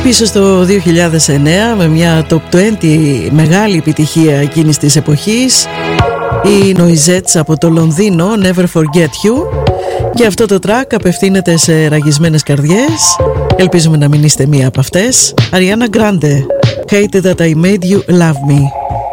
Πίσω στο 2009 με μια top 20 μεγάλη επιτυχία εκείνης της εποχής, οι Noisettes από το Λονδίνο, Never Forget You. Και αυτό το track απευθύνεται σε ραγισμένες καρδιές. Ελπίζουμε να μην είστε μία από αυτές. Ariana Grande, Hate That I Made You Love Me.